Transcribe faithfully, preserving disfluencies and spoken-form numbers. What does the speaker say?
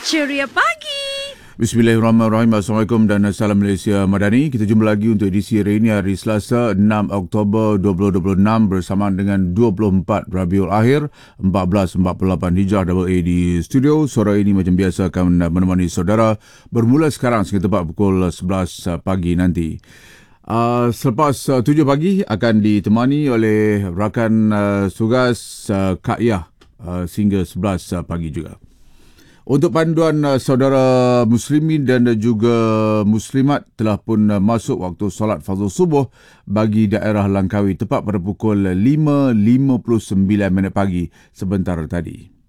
Ceria pagi. Bismillahirrahmanirrahim. Assalamualaikum dan salam Malaysia Madani. Kita jumpa lagi untuk edisi hari ini, hari Selasa enam Oktober dua ribu dua puluh enam bersamaan dengan dua puluh empat Rabiul Akhir seribu empat ratus empat puluh lapan Hijrah. A A di studio. Suara ini macam biasa akan menemani saudara bermula sekarang sehingga tepat pukul sebelas pagi nanti. Uh, selepas uh, tujuh pagi akan ditemani oleh rakan uh, tugas uh, Kak Yah uh, sehingga sebelas uh, pagi juga. Untuk panduan uh, saudara muslimin dan juga muslimat, telah pun uh, masuk waktu solat fardu subuh bagi daerah Langkawi tepat pada pukul lima lima puluh sembilan minit pagi sebentar tadi.